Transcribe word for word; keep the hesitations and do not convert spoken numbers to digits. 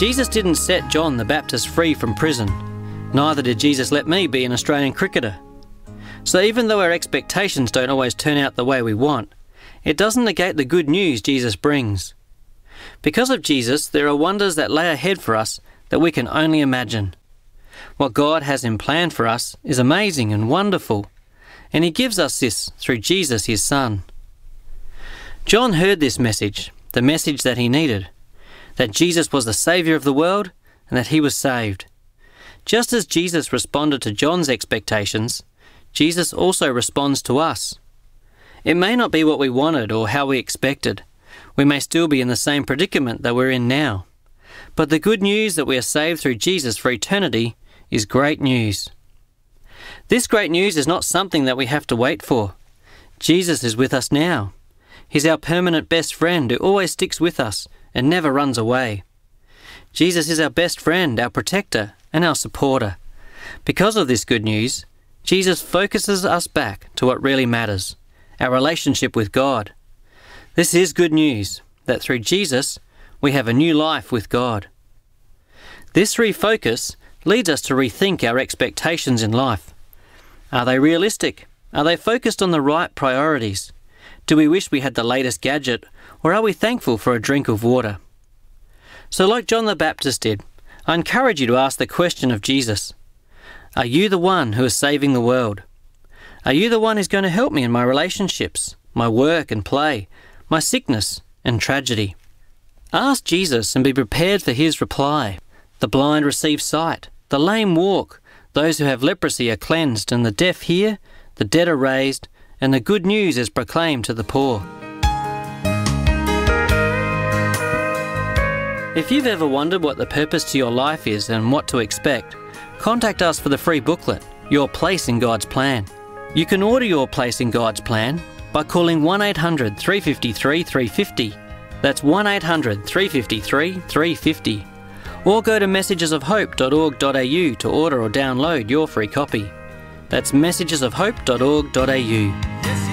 Jesus didn't set John the Baptist free from prison. Neither did Jesus let me be an Australian cricketer. So even though our expectations don't always turn out the way we want, it doesn't negate the good news Jesus brings. Because of Jesus, there are wonders that lay ahead for us that we can only imagine. What God has in plan for us is amazing and wonderful, and He gives us this through Jesus, His Son. John heard this message, the message that he needed, that Jesus was the Saviour of the world and that he was saved. Just as Jesus responded to John's expectations, Jesus also responds to us. It may not be what we wanted or how we expected. We may still be in the same predicament that we're in now. But the good news that we are saved through Jesus for eternity is great news. This great news is not something that we have to wait for. Jesus is with us now. He's our permanent best friend who always sticks with us and never runs away. Jesus is our best friend, our protector, and our supporter. Because of this good news, Jesus focuses us back to what really matters, our relationship with God. This is good news, that through Jesus, we have a new life with God. This refocus leads us to rethink our expectations in life. Are they realistic? Are they focused on the right priorities? Do we wish we had the latest gadget, or are we thankful for a drink of water? So like John the Baptist did, I encourage you to ask the question of Jesus. Are you the one who is saving the world? Are you the one who's going to help me in my relationships, my work and play, my sickness and tragedy? Ask Jesus and be prepared for His reply. The blind receive sight, the lame walk, those who have leprosy are cleansed, and the deaf hear, the dead are raised, and the good news is proclaimed to the poor. If you've ever wondered what the purpose to your life is and what to expect, contact us for the free booklet, Your Place in God's Plan. You can order Your Place in God's Plan by calling one eight hundred, three five three, three five zero. That's one eight hundred, three five three, three five zero. Or go to messages of hope dot org dot a u to order or download your free copy. That's messages of hope dot org dot a u.